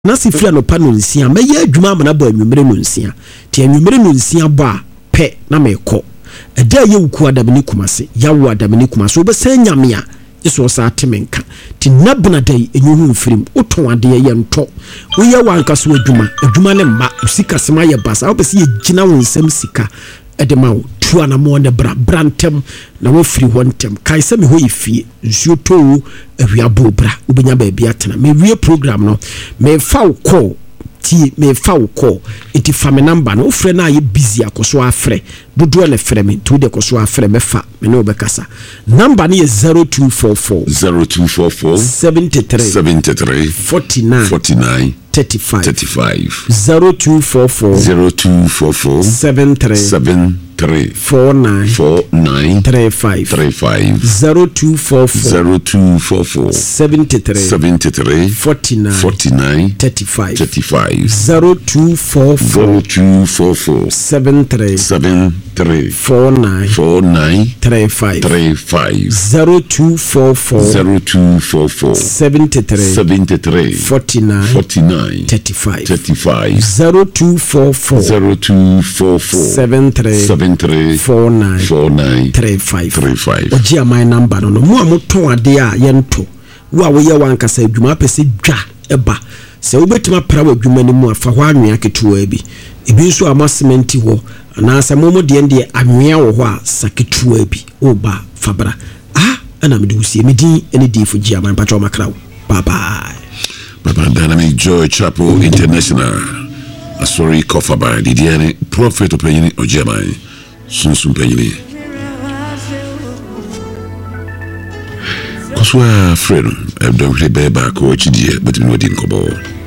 na se fira no pa no nsia meye adwuma amana bo anwumere no nsia ti anwumere no nsia bo a pe na mekọ eda ye wuku adamni kumase yawo adamni kumase obesan nyame a eso sa atemenka ti nabna dai enyu mfirim oton ade ye nto wo ye wankaso adwuma ne ma usika sema ye basa obese ye gina won nsam sika edema tu anamo ne brantem na wo firi hontem kai se me ho yefie nsuo to awiabo bra obenya ba bia tena me wie program no me fa wo call ti me fa wo call iti fa me number no ofre na ye busy akoso afre dodo le frɛ me to de koso afre me fa me no be kasa number ni 0244 73 49 35 0244 73 49 35 0244 73 49 35 0244 73 49 35 0244 73 49 35 0244 73 49 Ojia my number no mo amoton ade a yento wo a wo ye wankasa adwuma pese dwa eba se obetima pra wadwuma ni mu afa ho anwea ketewa bi ebi nso amasementi ho anasa momo de ende anwea wo ho a saketewa bi oba fabra ana me de usie me din ene di fo gia my patro makrawo bye bye Baba Dynamic Joy Chapel International Asori Kofaba Didiane Prophet Opeyini Ojemai Sunsun Peyini Koswa Fredo Ebdon Beba ko chidie but we didn't go.